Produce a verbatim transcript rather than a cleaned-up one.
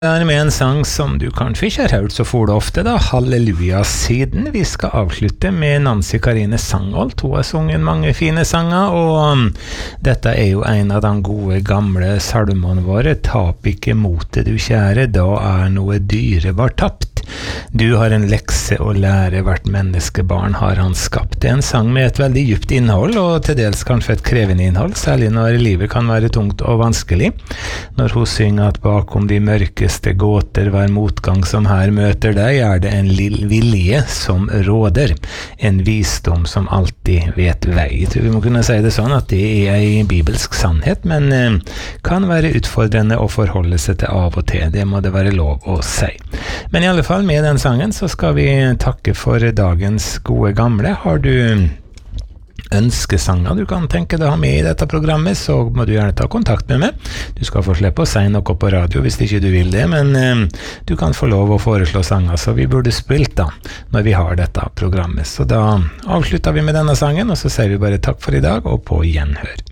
er med en sang som du kanskje ikke har hørt så for ofte da, Halleluja, siden vi skal avslutte med Nancy Karine Sangholt. Hun har sunget mange fine sanger, og um, dette er jo en av de gode gamle salmene våre. Tap ikke motet du kjære, da er noe dyrebart tapt. Du har en lekse å lære, hvert menneskebarn har han skapt. Det er en sang med et veldig djupt innhold, og til dels kanskje et krevende innhold, særlig når livet kan være tungt og vanskelig. Når hun synger at bakom de mørkeste gåter hver motgang som her møter deg, er det en lill vilje som råder, en visdom som alltid vet vei. Jeg tror vi må kunne si det sånn at det er en bibelsk sannhet, men eh, kan være utfordrende å forholde seg til av og til. Det må det være lov å si. Men i alle fall, med den sangen så skal vi takke for dagens gode gamle. Har du ønskesanger du kan tenke deg å ha med i dette programmet, så må du gjerne ta kontakt med meg. Du skal få slippe å si noe på radio hvis ikke du vil det, men eh, du kan få lov å foreslå sanger så vi burde spilt da, når vi har dette programmet. Så da avslutter vi med denne sangen, og så sier vi bare takk for i dag, og på gjenhør.